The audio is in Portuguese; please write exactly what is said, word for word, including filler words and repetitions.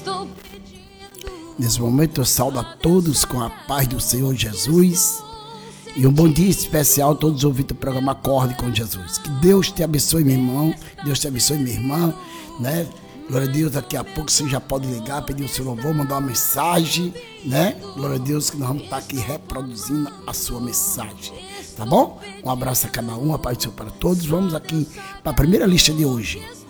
Nesse momento eu saúdo a todos com a paz do Senhor Jesus. E um bom dia especial a todos os ouvintes do programa Acorde com Jesus. Que Deus te abençoe, meu irmão. Deus te abençoe, minha irmã, né? Glória a Deus, daqui a pouco você já pode ligar, pedir o seu louvor, mandar uma mensagem, né? Glória a Deus, que nós vamos estar aqui reproduzindo a sua mensagem, tá bom? Um abraço a cada um, a paz do Senhor para todos. Vamos aqui para a primeira lista de hoje.